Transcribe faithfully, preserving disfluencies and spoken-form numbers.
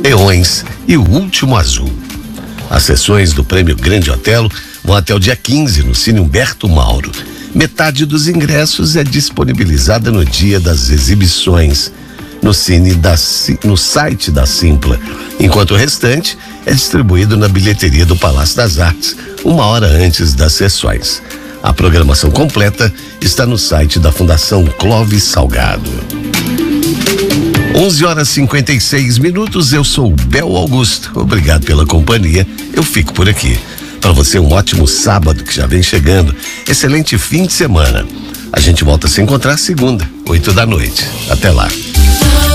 Leões e O Último Azul. As sessões do Prêmio Grande Otelo vão até o dia quinze no Cine Humberto Mauro. Metade dos ingressos é disponibilizada no dia das exibições no cine da, no site da Simpla, enquanto o restante é distribuído na bilheteria do Palácio das Artes uma hora antes das sessões. A programação completa está no site da Fundação Clóvis Salgado. onze horas e cinquenta e seis minutos, eu sou o Bel Augusto. Obrigado pela companhia. Eu fico por aqui. Para você, um ótimo sábado que já vem chegando. Excelente fim de semana. A gente volta a se encontrar segunda, oito da noite. Até lá.